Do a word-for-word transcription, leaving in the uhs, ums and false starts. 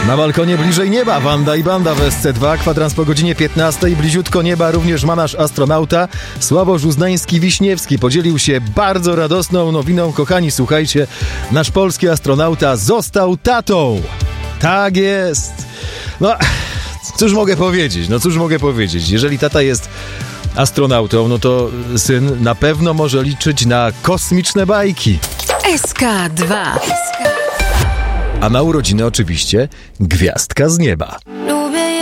Na balkonie bliżej nieba Wanda i Banda w S C dwa, kwadrans po godzinie piętnastej. Bliziutko nieba również ma nasz astronauta Sławosz Uznański-Wiśniewski. Podzielił się bardzo radosną nowiną. Kochani, słuchajcie, nasz polski astronauta został tatą. Tak jest. No, cóż mogę powiedzieć? No cóż mogę powiedzieć? Jeżeli tata jest astronautą, no to syn na pewno może liczyć na kosmiczne bajki. S K dwa. A na urodziny oczywiście gwiazdka z nieba.